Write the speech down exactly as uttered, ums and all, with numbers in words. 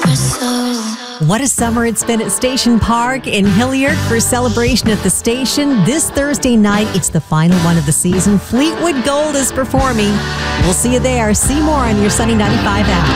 What a summer it's been at Station Park in Hilliard for celebration at the station. This Thursday night, it's the final one of the season. Fleetwood Gold is performing. We'll see you there. See more on your Sunny ninety-five app.